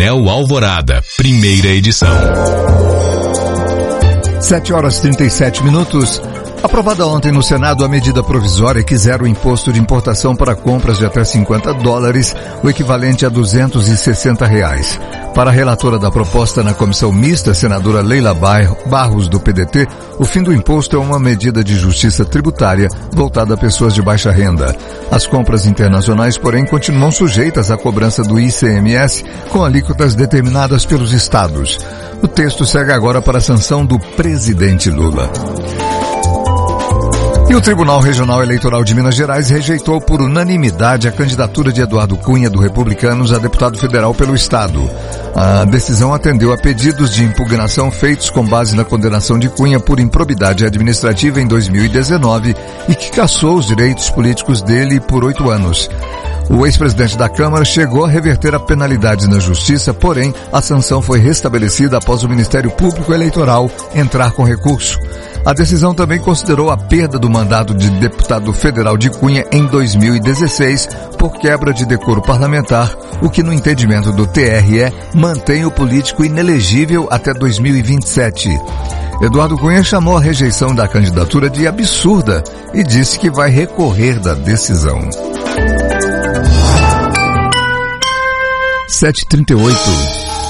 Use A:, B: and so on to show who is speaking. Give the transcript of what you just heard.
A: Jornal Alvorada, primeira edição.
B: 7h37. Aprovada ontem no Senado a medida provisória que zera o imposto de importação para compras de até $50, o equivalente a R$260. Para a relatora da proposta na comissão mista, senadora Leila Barros, do PDT, o fim do imposto é uma medida de justiça tributária voltada a pessoas de baixa renda. As compras internacionais, porém, continuam sujeitas à cobrança do ICMS com alíquotas determinadas pelos estados. O texto segue agora para a sanção do presidente Lula. E o Tribunal Regional Eleitoral de Minas Gerais rejeitou por unanimidade a candidatura de Eduardo Cunha, do Republicanos, a deputado federal pelo Estado. A decisão atendeu a pedidos de impugnação feitos com base na condenação de Cunha por improbidade administrativa em 2019 e que cassou os direitos políticos dele por 8 anos. O ex-presidente da Câmara chegou a reverter a penalidade na Justiça, porém, a sanção foi restabelecida após o Ministério Público Eleitoral entrar com recurso. A decisão também considerou a perda do mandato de deputado federal de Cunha em 2016 por quebra de decoro parlamentar, o que, no entendimento do TRE, mantém o político inelegível até 2027. Eduardo Cunha chamou a rejeição da candidatura de absurda e disse que vai recorrer da decisão. 7h38.